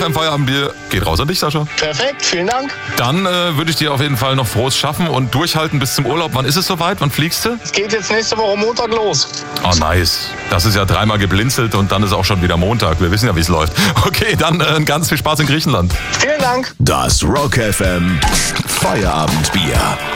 beim Feierabendbier geht raus an dich, Sascha. Perfekt, vielen Dank. Dann würde ich dir auf jeden Fall noch frohes Schaffen und durchhalten bis zum Urlaub. Wann ist es soweit? Wann fliegst du? Es geht jetzt nächste Woche Montag los. Oh, nice. Das ist ja dreimal geblinzelt und dann ist auch schon wieder Montag. Wir wissen ja, wie es läuft. Okay, dann ganz viel Spaß in Griechenland. Vielen Dank. Das Rock FM Feierabendbier.